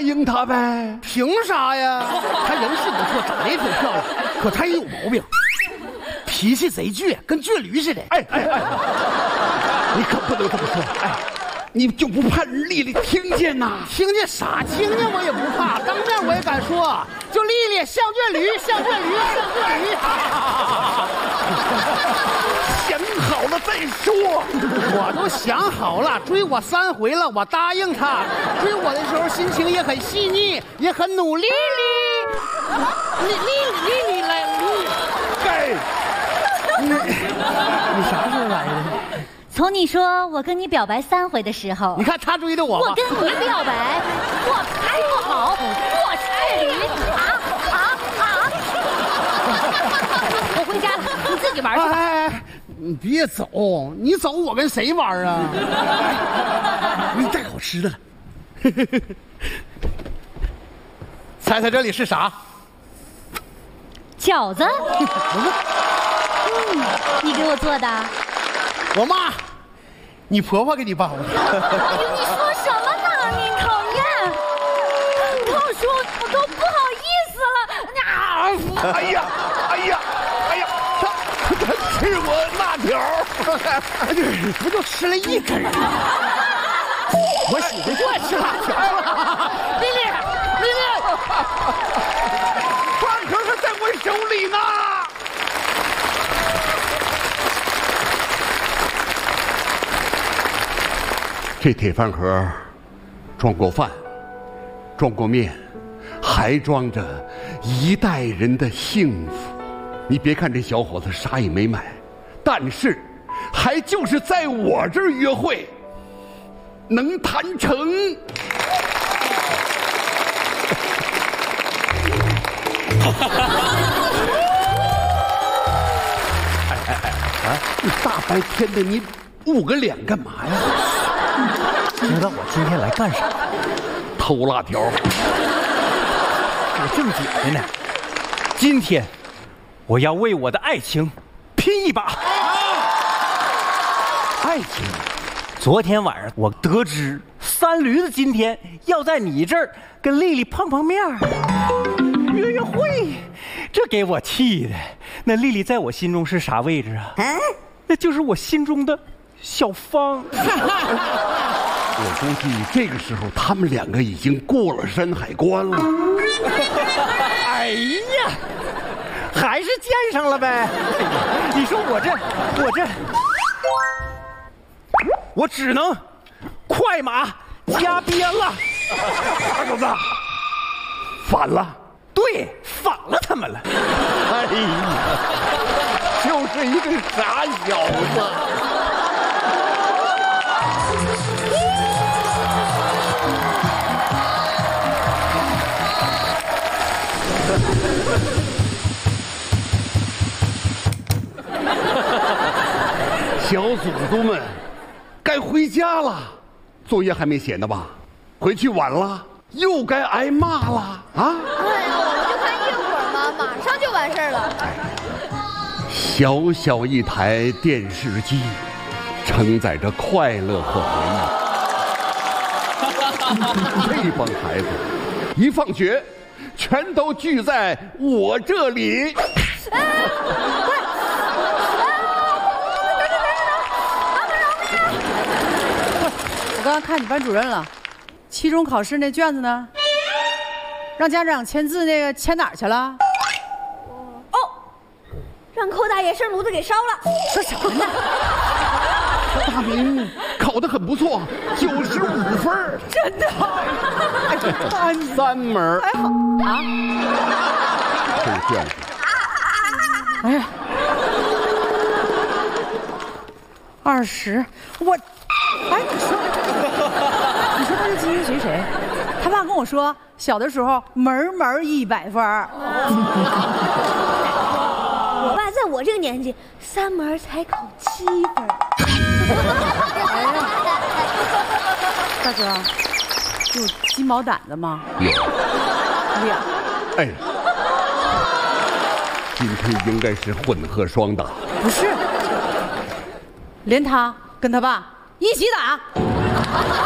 应他呗。 凭啥呀？他人是不错，长得也挺漂亮，可他也有毛病，脾气贼倔，跟倔驴似的。 哎，你可不能这么说。哎，你就不怕人丽丽听见呐？ 听见啥？听见我也不怕，当面我也敢说。就丽丽像倔驴，像倔驴，像倔驴。 想好了再说。 我都想好了，追我3回了，我答应他。追我的时候心情也很细腻，也很努力。丽来， 该。 你啥时候来的？ 从你说我跟你表白3回的时候， 你看他追的我。 我跟你表白，我开不好，我是驴我回家了，你自己玩去吧。 哎，你别走，你走我跟谁玩啊？ 你带好吃的了。 猜猜这里是啥？ 饺子。你给我做的？ 我妈，你婆婆给你包的。 哎呦，你说什么呢？你讨厌！你跟我说，我都不好意思了。 哎呀，他吃我辣条， 不就吃了一根吗？我媳妇就爱吃辣条了。丽丽， 饭盒还在我手里呢。这铁饭盒装过饭，装过面，还装着一代人的幸福。你别看这小伙子啥也没买，但是还就是在我这儿约会能谈成。你大白天的你捂个脸干嘛呀？ 知道我今天来干啥？ 偷辣条。 我正经的呢。今天我要为我的爱情拼一把。 爱情？ 昨天晚上我得知3驴子今天要在你这儿跟丽丽碰面约会，这给我气的。那丽丽在我心中是啥位置啊？那就是我心中的小芳。 我估计这个时候他们2个已经过了山海关了。 哎呀，还是见上了呗。你说我只能快马加鞭了。 二狗子，反了。 对，反了他们了。 哎呀，就是一个傻小子。小祖宗们，该回家了。作业还没写呢吧？回去晚了又该挨骂了啊！ 哎呀，我们就看一会儿嘛，马上就完事儿了。 小小一台电视机，承载着快乐和回忆。这帮孩子一放学全都聚在我这里。 我刚刚看你班主任了，期中考试那卷子呢？让家长签字那个签哪儿去了？ 哦，让寇大爷生炉子给烧了。 说什么呢？ 大明考得很不错，95分。 真的？ 哎，3门。 还好啊。 这个卷子。 哎呀，20，我，哎，你说他是金星学谁？他爸跟我说，小的时候门100分。 我爸在我这个年纪，3门才考7分。 大哥，有鸡毛掸子吗？ 有。 2。 哎，今天应该是混合双打。 不是，连他跟他爸一起打。